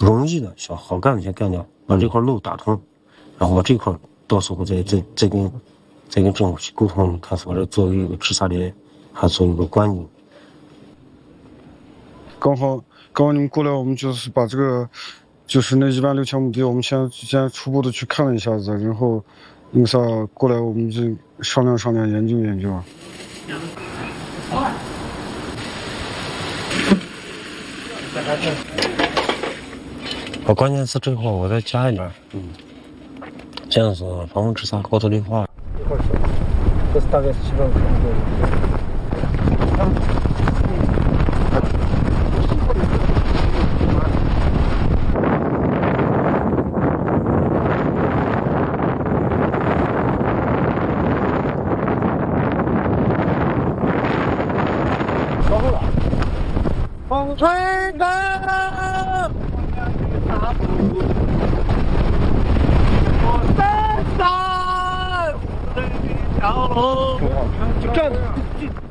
容易的小好干的先干掉，把这块漏打通，然后把这块到时候再跟政府去沟通，看是把这作为一个直辖点，还作为一个关键。 刚好你们过来，我们就是把这个就是那16000亩地，我们先初步的去看了一下子，然后那个啥过来，我们就商量商量，研究研究啊。 关键是这块我再加一点，这样子防风直辖高度绿化。 一会儿这是大概是700亩。风吹的，我登山，我的条路，就站着。